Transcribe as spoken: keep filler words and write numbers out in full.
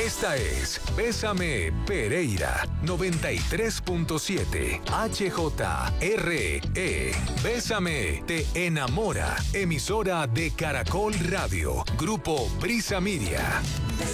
Esta es Bésame Pereira, noventa y tres punto siete H J R E. Bésame te enamora. Emisora de Caracol Radio. Grupo Brisa Media.